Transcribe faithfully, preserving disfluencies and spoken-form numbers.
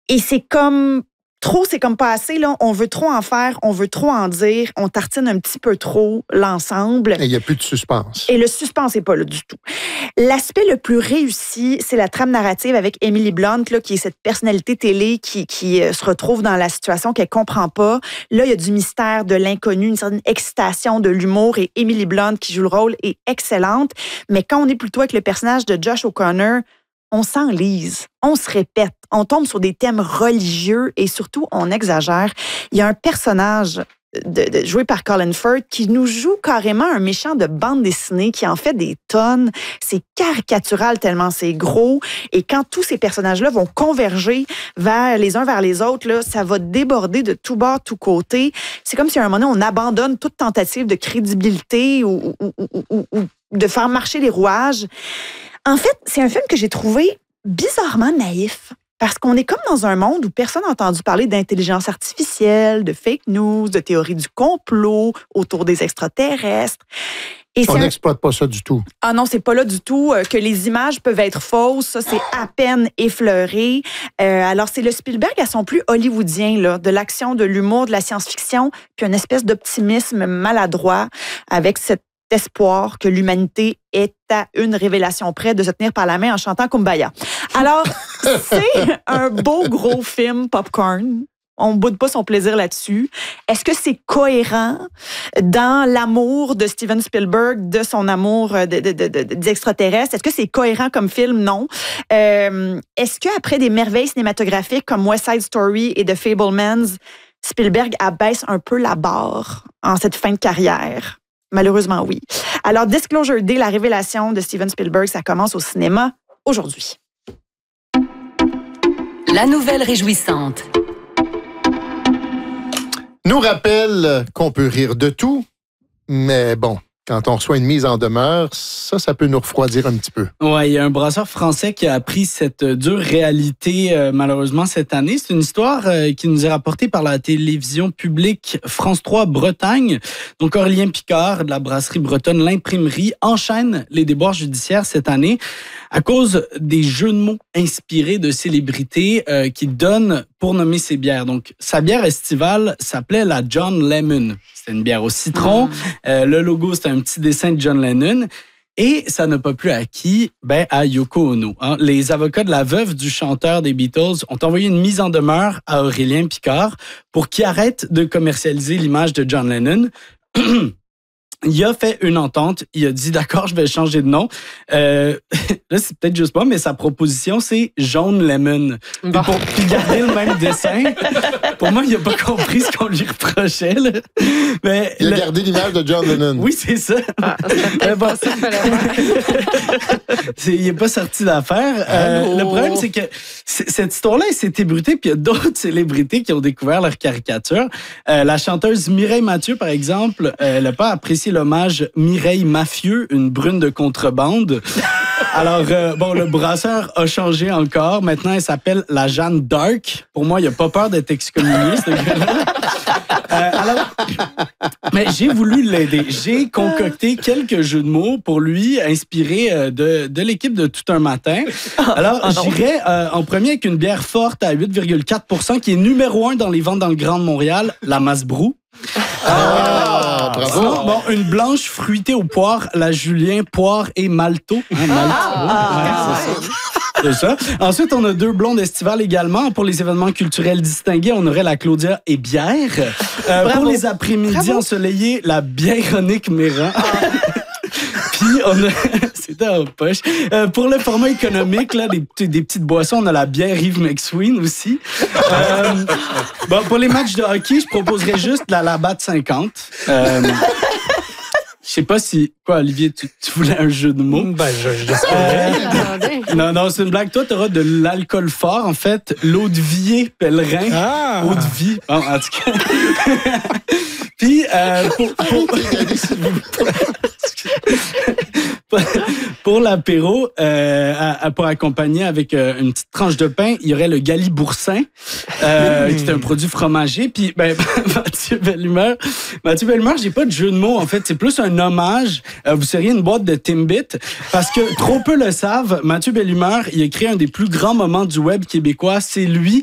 Et c'est comme... Trop, c'est comme pas assez, là. On veut trop en faire, on veut trop en dire, on tartine un petit peu trop l'ensemble. Et il n'y a plus de suspense. Et le suspense n'est pas là du tout. L'aspect le plus réussi, c'est la trame narrative avec Emily Blunt, là, qui est cette personnalité télé qui, qui euh, se retrouve dans la situation qu'elle comprend pas. Là, il y a du mystère, de l'inconnu, une certaine excitation, de l'humour. Et Emily Blunt, qui joue le rôle, est excellente. Mais quand on est plutôt avec le personnage de Josh O'Connor, on s'enlise, on se répète, on tombe sur des thèmes religieux et surtout, on exagère. Il y a un personnage de, de, joué par Colin Firth qui nous joue carrément un méchant de bande dessinée qui en fait des tonnes. C'est caricatural tellement c'est gros. Et quand tous ces personnages-là vont converger vers les uns vers les autres, là, ça va déborder de tout bord, tout côté. C'est comme si à un moment donné, on abandonne toute tentative de crédibilité ou, ou, ou, ou, ou de faire marcher les rouages. En fait, c'est un film que j'ai trouvé bizarrement naïf. Parce qu'on est comme dans un monde où personne n'a entendu parler d'intelligence artificielle, de fake news, de théorie du complot autour des extraterrestres. Et on n'exploite pas ça du tout. Ah non, c'est pas là du tout. Euh, que les images peuvent être fausses, ça, c'est à peine effleuré. Euh, alors, c'est le Spielberg à son plus hollywoodien, là, de l'action, de l'humour, de la science-fiction, puis une espèce d'optimisme maladroit avec cet espoir que l'humanité est à une révélation près de se tenir par la main en chantant Kumbaya. Alors, c'est un beau gros film popcorn. On ne boude pas son plaisir là-dessus. Est-ce que c'est cohérent dans l'amour de Steven Spielberg, de son amour de, de, de, de, des extraterrestres? Est-ce que c'est cohérent comme film? Non. Euh, est-ce qu'après des merveilles cinématographiques comme West Side Story et The Fabelmans, Spielberg abaisse un peu la barre en cette fin de carrière? Malheureusement, oui. Alors, Disclosure Day, la révélation de Steven Spielberg, ça commence au cinéma aujourd'hui. La nouvelle réjouissante nous rappelle qu'on peut rire de tout, mais bon, quand on reçoit une mise en demeure, ça, ça peut nous refroidir un petit peu. Oui, il y a un brasseur français qui a appris cette dure réalité, euh, malheureusement, cette année. C'est une histoire euh, qui nous est rapportée par la télévision publique France trois Bretagne. Donc, Aurélien Picard de la brasserie bretonne L'Imprimerie enchaîne les déboires judiciaires cette année à cause des jeux de mots inspirés de célébrités euh, qu'il donne pour nommer ses bières. Donc, sa bière estivale s'appelait la John Lemon. C'était une bière au citron. Ah. Euh, le logo, c'était un petit dessin de John Lennon. Et ça n'a pas plu à qui? Ben, à Yoko Ono. Hein. Les avocats de la veuve du chanteur des Beatles ont envoyé une mise en demeure à Aurélien Picard pour qu'il arrête de commercialiser l'image de John Lennon. Il a fait une entente. Il a dit, d'accord, je vais changer de nom. Euh, là, c'est peut-être juste pas, mais sa proposition, c'est Jaune Lemon. Bon. Pour garder le même dessin. Pour moi, il n'a pas compris ce qu'on lui reprochait. Là. Mais il a le... gardé l'image de John Lennon. Oui, c'est ça. Ah, mais bon, ça c'est, il n'est pas sorti d'affaire. Euh, le problème, c'est que c'est, cette histoire-là, elle s'est ébruitée, puis il y a d'autres célébrités qui ont découvert leur caricature. Euh, la chanteuse Mireille Mathieu, par exemple, elle n'a pas apprécié l'hommage Mireille Mafieux, une brune de contrebande. Alors, euh, bon, le brasseur a changé encore. Maintenant, elle s'appelle la Jeanne d'Arc. Pour moi, il n'a pas peur d'être excommunié, ce gars-là. Euh, alors, mais j'ai voulu l'aider. J'ai concocté quelques jeux de mots pour lui, inspirés euh, de, de l'équipe de Tout un matin. Alors, oh, j'irai euh, en premier avec une bière forte à huit virgule quatre pour cent qui est numéro un dans les ventes dans le Grand Montréal, la Masbrou. Ah, euh, bravo. Sinon, bon, une blanche fruitée aux poires, la Julien Poire et Malto. Hein, Malto. Ah, ouais, c'est ça. C'est ça. Ensuite, on a deux blondes estivales également. Pour les événements culturels distingués, on aurait la Claudia et bière. Euh, pour les après-midi Bravo. ensoleillés, la Biéronique Méran. Puis, on a... C'était en poche. Euh, pour le format économique, là, des, des petites boissons, on a la bière Yves McSween aussi. Euh, bon, pour les matchs de hockey, je proposerais juste la Labatt cinquante. Euh, Je sais pas si... Quoi, Olivier, tu, tu voulais un jeu de mots? Ben, je, je euh, Non, non, c'est une blague. Toi, t'auras de l'alcool fort. En fait, l'eau de vie pèlerin. Ah! Eau de vie. Bon, en tout cas. Puis, euh, pour... pour... Pour l'apéro, euh, à, à, pour accompagner avec euh, une petite tranche de pain, il y aurait le Galiboursin, euh, mmh. qui est un produit fromager. Puis, ben, Mathieu Bellumeur, Mathieu Bellumeur, j'ai pas de jeu de mots, en fait. C'est plus un hommage. Euh, vous seriez une boîte de Timbit. Parce que trop peu le savent, Mathieu Bellumeur, il a créé un des plus grands moments du web québécois. C'est lui